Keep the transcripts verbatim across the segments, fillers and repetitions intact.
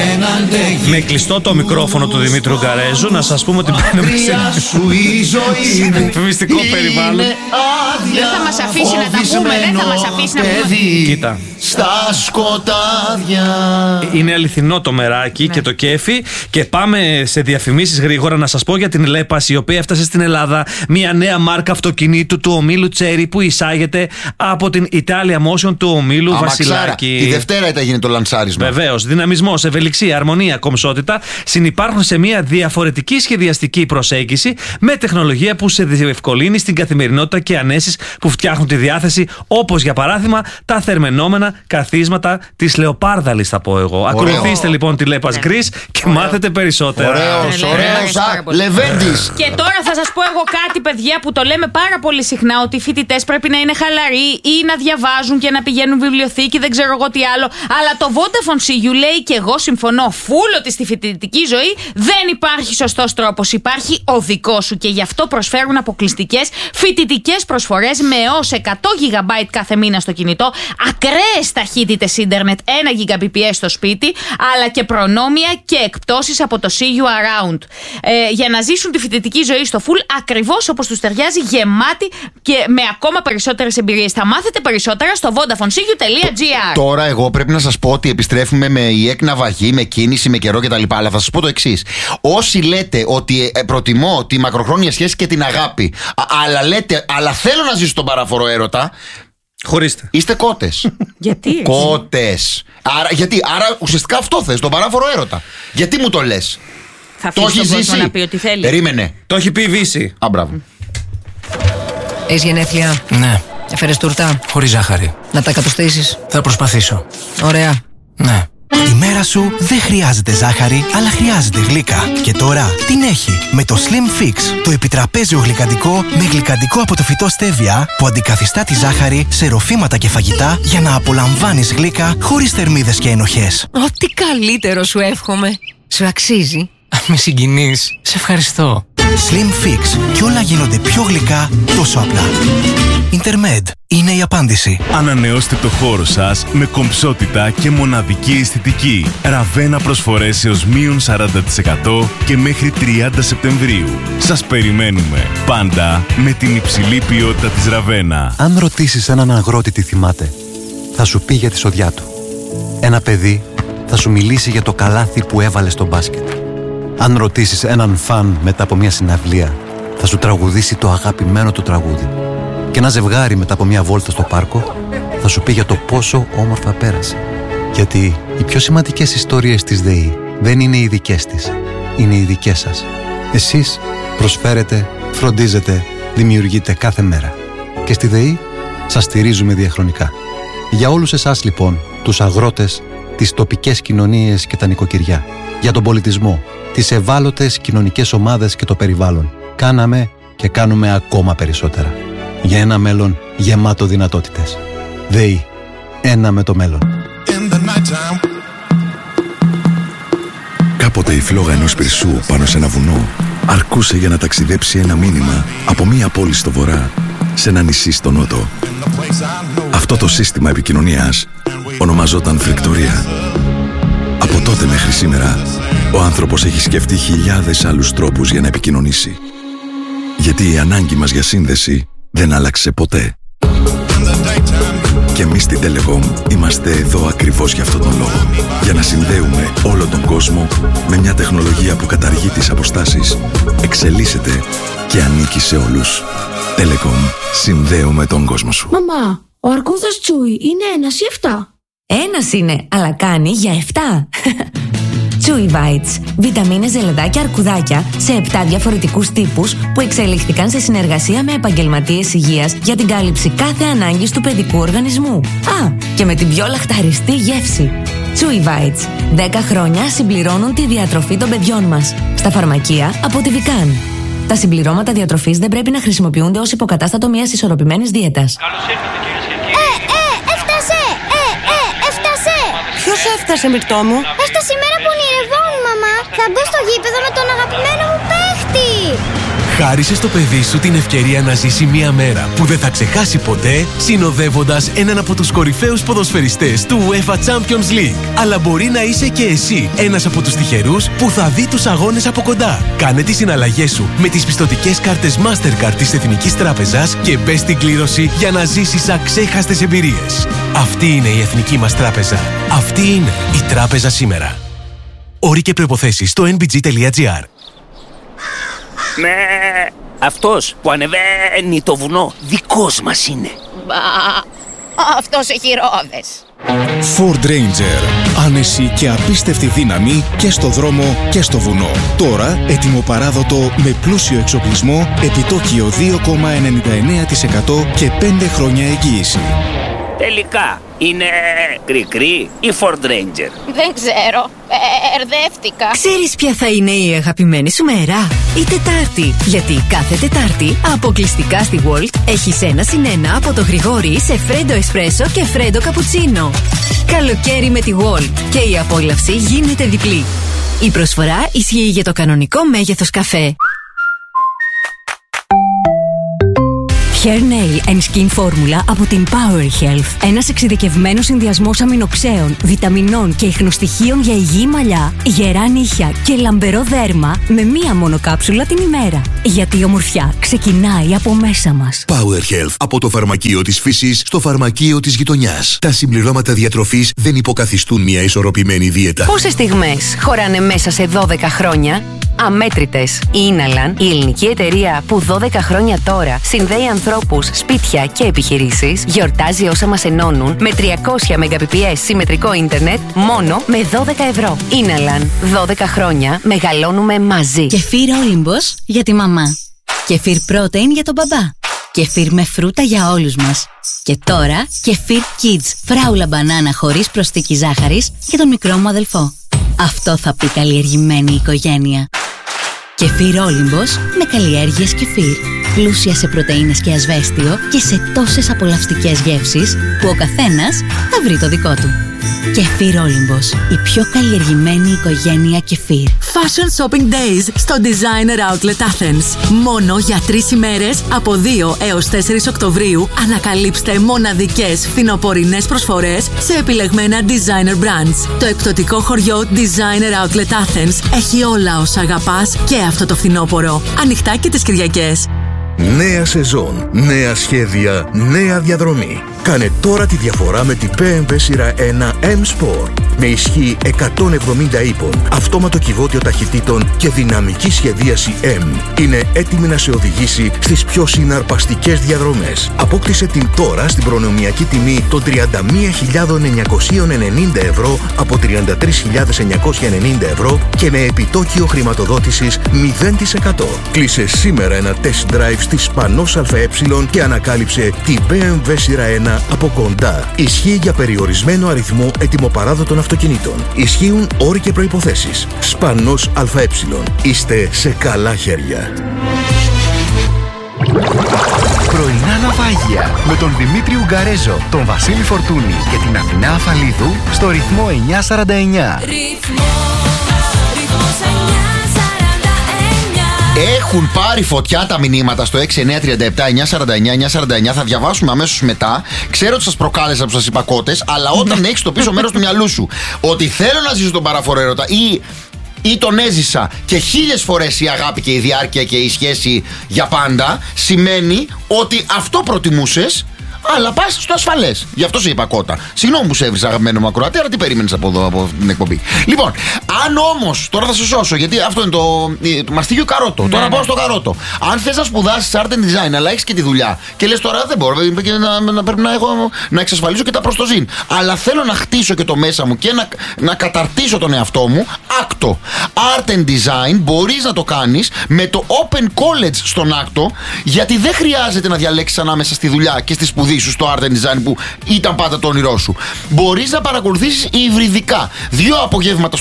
Με κλειστό το μικρόφωνο του Δημήτρου Γκαρέζου, να σας πούμε ότι μπαίνουμε σε διαφημιστικό περιβάλλον. Δεν θα μας αφήσει να τα πούμε, δεν θα μας αφήσει να πούμε. Κοίτα, στα σκοτάδια. είναι αληθινό το μεράκι, ναι, και το κέφι. Και πάμε σε διαφημίσεις γρήγορα. Να σας πω για την Λέπας, η οποία έφτασε στην Ελλάδα. Μια νέα μάρκα αυτοκινήτου του ομίλου Τσέρι που εισάγεται από την Italia Motion του ομίλου Α, Βασιλάκη. Τη Δευτέρα ήταν γίνει το λανσάρισμα. Βεβαίως. Δυναμισμός, ευελιξία, αρμονία, κομψότητα συνυπάρχουν σε μια διαφορετική σχεδιαστική προσέγγιση με τεχνολογία που σε διευκολύνει στην καθημερινότητα και ανέσεις που φτιάχνουν τη διάθεση, όπως για παράδειγμα τα θερμαινόμενα καθίσματα της Λεοπάρδαλης, θα πω εγώ. Ωραίο. Ακολουθήστε λοιπόν τη Λέπας Γκρις και ωραίο, μάθετε περισσότερα. Ωραίος, ωραίος, Λεβέντης. Και τώρα θα σας πω εγώ κάτι, παιδιά, που το λέμε πάρα πολύ συχνά, ότι οι φοιτητές πρέπει να είναι χαλαροί ή να διαβάζουν και να πηγαίνουν βιβλιοθήκη, δεν ξέρω εγώ τι άλλο. Αλλά το Vodafone σι γιου λέει, και εγώ συμφωνώ φουλ, ότι στη φοιτητική ζωή δεν υπάρχει σωστός τρόπος. Υπάρχει ο δικός σου, και γι' αυτό προσφέρουν αποκλειστικές φοιτητικές προσφορές με έως εκατό γιγαμπάιτ κάθε μήνα στο κινητό, ακραίες ταχύτητες ίντερνετ ένα γιγαμπιτ στο σπίτι, αλλά και προνόμια και εκπτώσεις από το See You Around. Ε, για να ζήσουν τη φοιτητική ζωή στο full ακριβώς όπως τους ταιριάζει, γεμάτη και με ακόμα περισσότερες εμπειρίες. Θα μάθετε περισσότερα στο vodafone c u τελεία g r. Τώρα εγώ πρέπει να σας πω ότι επιστρέφουμε με η έκνα βαγή, με κίνηση, με καιρό κτλ. Αλλά θα σας πω το εξής. Όσοι λέτε ότι ε, προτιμώ τη μακροχρόνια σχέση και την αγάπη, α, αλλά λέτε, αλλά θέλω να ζήσω τον παραφορό έρωτα, χωρίστε. Είστε κότες. Γιατί? Κότες. Άρα, γιατί, άρα ουσιαστικά αυτό θες, τον παράφορο έρωτα. Γιατί μου το λες? Θα αφήσει τον κόσμο να πει ό,τι θέλει. Περίμενε. Το έχει πει η Βύση. Α, μπράβο. Έχεις γενέθλια? Ναι. Έφερες τούρτα? Χωρίς ζάχαρη. Να τα κατοστήσεις? Θα προσπαθήσω. Ωραία. Ναι. Η μέρα σου δεν χρειάζεται ζάχαρη, αλλά χρειάζεται γλύκα. Και τώρα την έχει με το Slim Fix, το επιτραπέζιο γλυκαντικό με γλυκαντικό από το φυτό στέβια που αντικαθιστά τη ζάχαρη σε ροφήματα και φαγητά για να απολαμβάνεις γλύκα χωρίς θερμίδες και ενοχές. Ό,τι καλύτερο σου εύχομαι. Σου αξίζει. Με συγκινείς. Σε ευχαριστώ. Slim Fix. Κι όλα γίνονται πιο γλυκά τόσο απλά. Intermed είναι η απάντηση. Ανανεώστε το χώρο σας με κομψότητα και μοναδική αισθητική. Ραβένα προσφορές έως μείον σαράντα τοις εκατό και μέχρι τριάντα Σεπτεμβρίου. Σας περιμένουμε πάντα με την υψηλή ποιότητα της Ραβένα. Αν ρωτήσεις έναν αγρότη τι θυμάται, θα σου πει για τη σοδιά του. Ένα παιδί θα σου μιλήσει για το καλάθι που έβαλε στο μπάσκετ. Αν ρωτήσεις έναν φαν μετά από μια συναυλία, θα σου τραγουδήσει το αγαπημένο του τραγούδι. Και ένα ζευγάρι μετά από μια βόλτα στο πάρκο θα σου πει για το πόσο όμορφα πέρασε. Γιατί οι πιο σημαντικές ιστορίες της ΔΕΗ δεν είναι οι δικές της, είναι οι δικές σας. Εσείς προσφέρετε, φροντίζετε, δημιουργείτε κάθε μέρα. Και στη ΔΕΗ σας στηρίζουμε διαχρονικά. Για όλους εσάς λοιπόν, τους αγρότες, τις τοπικές κοινωνίες και τα νοικοκυριά, για τον πολιτισμό, τις ευάλωτες κοινωνικές ομάδες και το περιβάλλον, κάναμε και κάνουμε ακόμα περισσότερα. Για ένα μέλλον γεμάτο δυνατότητες. ΔΕΗ. Ένα με το μέλλον. Κάποτε η φλόγα ενός πυρσού πάνω σε ένα βουνό αρκούσε για να ταξιδέψει ένα μήνυμα από μία πόλη στο βορρά σε ένα νησί στο νότο. Αυτό το σύστημα επικοινωνίας ονομαζόταν φρικτορία. Από τότε μέχρι σήμερα ο άνθρωπος έχει σκεφτεί χιλιάδες άλλους τρόπους για να επικοινωνήσει. Γιατί η ανάγκη μας για σύνδεση δεν άλλαξε ποτέ. Και εμείς στην Telecom είμαστε εδώ ακριβώς για αυτόν τον λόγο. Για να συνδέουμε όλο τον κόσμο με μια τεχνολογία που καταργεί τις αποστάσεις, εξελίσσεται και ανήκει σε όλους. Telecom. Συνδέουμε τον κόσμο σου. Μαμά, ο αρκούδας Τσούι είναι ένας ή εφτά? Ένας είναι, αλλά κάνει για εφτά. Chewy Bites. Βιταμίνες, ζελεδάκια, αρκουδάκια σε επτά διαφορετικούς τύπους που εξελίχθηκαν σε συνεργασία με επαγγελματίες υγείας για την κάλυψη κάθε ανάγκης του παιδικού οργανισμού. Α, και με την πιο λαχταριστή γεύση. Chewy Bites. δέκα χρόνια συμπληρώνουν τη διατροφή των παιδιών μας. Στα φαρμακεία από τη Vican. Τα συμπληρώματα διατροφής δεν πρέπει να χρησιμοποιούνται ως υποκατάστατο μιας ισορροπημένης δίαιτας. Καλώς ήρθατε κυρίες και κύριοι. Ε, ε, έφτασε! Ε, ε, έφτασε! Ποιος έφτασε, Μυρτώ μου? Έφτασε η μέρα που ονειρευόμουν, μαμά. Θα μπω στο γήπεδο με τον αγαπημένο μου παίχτη. Χάρισε στο παιδί σου την ευκαιρία να ζήσει μια μέρα που δεν θα ξεχάσει ποτέ, συνοδεύοντας έναν από τους κορυφαίους ποδοσφαιριστές του UEFA Champions League. Αλλά μπορεί να είσαι και εσύ ένας από τους τυχερούς που θα δει τους αγώνες από κοντά. Κάνε τις συναλλαγές σου με τις πιστωτικές κάρτες Mastercard της Εθνικής Τράπεζας και μπες στην κλήρωση για να ζήσεις αξέχαστες εμπειρίες. Αυτή είναι η Εθνική μας Τράπεζα. Αυτή είναι η Τράπεζα σήμερα. Όροι και προϋποθέσεις στο εν μπι τζι τελεία τζι άρ. Με αυτός που ανεβαίνει το βουνό δικός μας είναι. Μπα, αυτός έχει ρόδες. Ford Ranger. Άνεση και απίστευτη δύναμη και στο δρόμο και στο βουνό. Τώρα έτοιμο παράδοτο με πλούσιο εξοπλισμό, επιτόκιο δύο κόμμα ενενήντα εννέα τοις εκατό και πέντε χρόνια εγγύηση. Τελικά είναι κρικρί ή Ford Ranger? Δεν ξέρω, ερδεύτηκα. Ξέρεις ποια θα είναι η αγαπημένη σου μέρα? Η Τετάρτη. Γιατί κάθε Τετάρτη αποκλειστικά στη Walt έχεις ένα συν ένα από το Γρηγόρι σε φρέντο εσπρέσο και φρέντο καπουτσίνο. Καλοκαίρι με τη Walt και η απόλαυση γίνεται διπλή. Η προσφορά ισχύει για το κανονικό μέγεθος καφέ. Hair Nail and Skin Formula από την Power Health. Ένας εξειδικευμένος συνδυασμός αμινοξέων, βιταμινών και ιχνοστοιχείων για υγιή μαλλιά, γερά νύχια και λαμπερό δέρμα με μία μόνο κάψουλα την ημέρα. Γιατί η ομορφιά ξεκινάει από μέσα μας. Power Health. Από το φαρμακείο της φύσης στο φαρμακείο της γειτονιάς. Τα συμπληρώματα διατροφής δεν υποκαθιστούν μια ισορροπημένη δίαιτα. Πόσες στιγμές χωράνε μέσα σε δώδεκα χρόνια? Αμέτρητες. Η Ίναλαν, η ελληνική εταιρεία που δώδεκα χρόνια τώρα συνδέει ανθρώπους, σπίτια και επιχειρήσεις, γιορτάζει όσα μας ενώνουν με τριακόσια μεγαπιπιες συμμετρικό ίντερνετ μόνο με δώδεκα ευρώ. Ίναλαν. δώδεκα χρόνια μεγαλώνουμε μαζί. Κεφίρ Όλυμπος για τη μαμά. Κεφίρ Protein για τον μπαμπά. Κεφίρ με φρούτα για όλους μας. Και τώρα Κεφίρ Kids, φράουλα μπανάνα χωρίς προσθήκη ζάχαρης για τον μικρό μου αδελφό. Αυτό θα πει καλλιεργημένη οικογένεια. Κεφίρ Όλυμπος με καλλιέργειες κεφίρ. Πλούσια σε πρωτεΐνες και ασβέστιο και σε τόσες απολαυστικές γεύσεις που ο καθένας θα βρει το δικό του. Κεφίρ Όλυμπος, η πιο καλλιεργημένη οικογένεια κεφίρ. Fashion Shopping Days στο Designer Outlet Athens. Μόνο για τρεις ημέρες από δύο έως τέσσερις Οκτωβρίου ανακαλύψτε μοναδικές φθινοπορεινές προσφορές σε επιλεγμένα designer brands. Το εκπτωτικό χωριό Designer Outlet Athens έχει όλα όσα αγαπάς και αυτό το φθινόπωρο. Ανοιχτά και τις Κυριακές. Νέα σεζόν, νέα σχέδια, νέα διαδρομή. Κάνε τώρα τη διαφορά με την μπι εμ ντάμπλιου σειρά ένα M-Sport. Με ισχύ εκατόν εβδομήντα ύπων, αυτόματο κυβότιο ταχυτήτων και δυναμική σχεδίαση M. Είναι έτοιμη να σε οδηγήσει στις πιο συναρπαστικές διαδρομές. Απόκτησε την τώρα στην προνομιακή τιμή των τριάντα μία χιλιάδες εννιακόσια ενενήντα ευρώ από τριάντα τρεις χιλιάδες εννιακόσια ενενήντα ευρώ και με επιτόκιο χρηματοδότησης μηδέν τοις εκατό. Κλείσε σήμερα ένα test drive στη Σπανός ΑΕ και ανακάλυψε την μπι εμ ντάμπλιου σειρά ένα από κοντά. Ισχύει για περιορισμένο αριθμό ετοιμοπαράδοτων αυτοκινήτων. Ισχύουν όροι και προϋποθέσεις. Σπανός ΑΕ. Είστε σε καλά χέρια. Πρωινά ναυάγια με τον Δημήτρη Ουγγαρέζο, τον Βασίλη Φορτούνη και την Αθηνά Αφαλίδου στο ρυθμό εννιακόσια σαράντα εννιά. Έχουν πάρει φωτιά τα μηνύματα στο έξι εννιά τρία επτά εννιά σαράντα εννιά εννιά σαράντα εννιά. Θα διαβάσουμε αμέσως μετά. Ξέρω ότι σας προκάλεσα που σας είπα κότες, αλλά όταν έχεις το πίσω μέρος του μυαλού σου ότι θέλω να ζήσω τον παραφορό έρωτα ή, ή τον έζησα και χίλιες φορές η αγάπη και η διάρκεια και η σχέση για πάντα, σημαίνει ότι αυτό προτιμούσες. Αλλά πας στο ασφαλές. Γι' αυτό σε είπα κότα. Συγγνώμη που σε έβρισα, αγαπημένο μου ακροατή, αλλά τι περίμενες από εδώ, από την εκπομπή. Λοιπόν, αν όμως, τώρα θα σε σώσω, γιατί αυτό είναι το, το μαστίγιο καρότο. Ναι, τώρα ναι. Πάω στο καρότο. Αν θες να σπουδάσεις art and design, αλλά έχεις και τη δουλειά και λες τώρα δεν μπορώ, να, να, να πρέπει να, έχω, να εξασφαλίσω και τα προστοζήν. Αλλά θέλω να χτίσω και το μέσα μου και να, να καταρτήσω τον εαυτό μου, άκτο. Art and design μπορείς να το κάνεις με το Open College στον άκτο, γιατί δεν χρειάζεται να διαλέξεις ανάμεσα στη δουλειά και στη σπουδή σου στο art and design που ήταν πάντα το όνειρό σου. Μπορείς να παρακολουθήσεις υβριδικά δύο απογεύματα στο κάμπους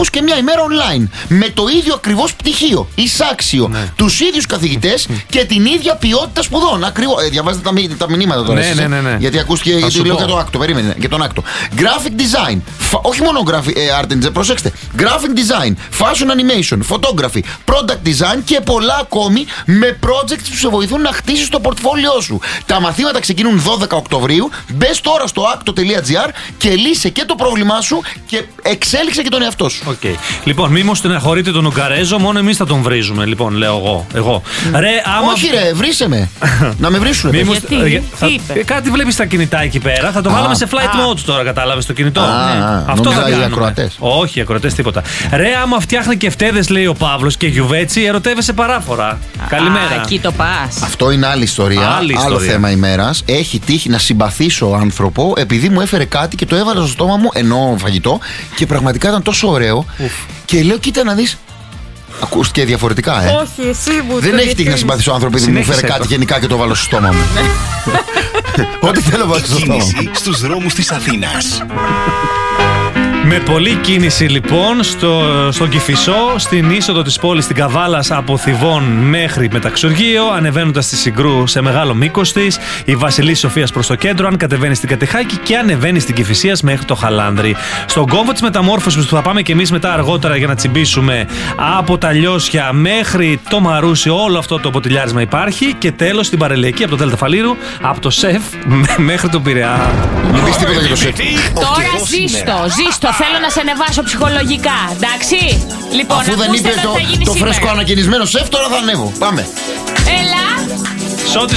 είκοσι και μια ημέρα online. Με το ίδιο ακριβώς πτυχίο, εισάξιο, ναι. τους ίδιους καθηγητές και την ίδια ποιότητα σπουδών. Ακριβώς. Ε, διαβάζετε τα, μη, τα μηνύματα τώρα. Ναι, εσείς, ναι, ναι, ναι. Γιατί ακούστηκε. Γιατί λέω για το άκτο. Περίμενε. Για τον άκτο. Graphic design. Φα, όχι μόνο graphic, ε, art and, προσέξτε. Graphic design, fashion animation, photography, product design και πολλά ακόμη με projects που σε βοηθούν να χτίσεις το πορτφόλιό σου. Τα μαθήματα ξεκινούν δώδεκα Οκτωβρίου. Μπες τώρα στο άκτο τελεία τζι άρ και λύσε και το πρόβλημά σου και εξέλιξε και τον εαυτό σου. Okay. Λοιπόν, μη μου στεναχωρείτε τον Ουγγαρέζο, μόνο εμείς θα τον βρίζουμε. Λοιπόν, λέω εγώ. εγώ. Ρε, άμα... Όχι, ρε, βρίσε με. Να με βρίσουν. Γιατί, τι, θα... τι είπε. Κάτι βλέπεις στα κινητά εκεί πέρα. Θα το βάλαμε σε flight mode τώρα, κατάλαβες, το κινητό. Α, ναι. Αυτό θα κάνουμε. Ακροατές. Όχι, ακροατές τίποτα. Ρε, άμα φτιάχνει και φτέδες, λέει ο Παύλος, και γιουβέτσι, ερωτεύεσαι παράφορα. Καλημέρα. Α, εκεί το πας. Αυτό είναι άλλη ιστορία. Άλλη Άλλο ιστορία. θέμα ημέρας. Έχει τύχει να συμπαθήσω άνθρωπο επειδή μου έφερε κάτι και το έβαλα στο στόμα μου, ενώ φαγητό, και πραγματικά ήταν τόσο ωραίο. Ουφ. Και λέω, κοίτα να δεις. Ακούστηκε διαφορετικά, ε. Όχι, εσύ μου. Δεν έχει τύχει να συμπαθήσω άνθρωπο επειδή μου έφερε κάτι γενικά και το βάλω στο στόμα μου. Ό,τι θέλω βάλω στο στόμα μου. Στους δρόμους της Αθήνας. Με πολλή κίνηση λοιπόν στο, στον Κηφισό, στην είσοδο της πόλης, στην Καβάλας, από Θηβών μέχρι Μεταξουργείο, ανεβαίνοντας στη Συγκρού σε μεγάλο μήκος της, η Βασιλής Σοφίας προς το κέντρο, αν κατεβαίνει στην Κατεχάκη και ανεβαίνει στην Κηφισίας μέχρι το Χαλάνδρη. Στον κόμβο της μεταμόρφωσης που θα πάμε και εμείς μετά αργότερα για να τσιμπήσουμε, από τα Λιώσια μέχρι το Μαρούσι, όλο αυτό το ποτηλιάρισμα υπάρχει, και τέλος στην Παρελιακή από το Δέλτα Φαλήρου, από το ΣΕΦ μέχρι τον Πειραιά. Μην πεις τίποτα για το ΣΕΦ. Τώρα ζήστο, ζήστο. Θέλω να σε ανεβάσω ψυχολογικά, εντάξει. Λοιπόν, αφού δεν είπε το, το φρέσκο ανακαινισμένο ΣΕΦ, τώρα θα ανέβω. Πάμε. Έλα. Σε ό,τι